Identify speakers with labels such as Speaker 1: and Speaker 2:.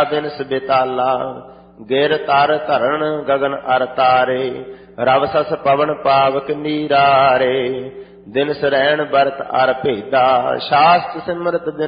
Speaker 1: ਦਿਨਸ ਬਿਤਾਲਾ। ਗਿਰ ਤਰ ਧਰਨ ਗਗਨ ਅਰ ਤਾਰੇ, ਰਵ ਸਸ ਪਵਨ ਪਾਵਕ ਨੀਰਾਰੇ। ਦਿਨਸ ਰਹਿਣ ਬਰਤ ਅਰ ਭੇਦਾ, ਸ਼ਾਸਤ ਸਿਮਰਤ ਦਿਨ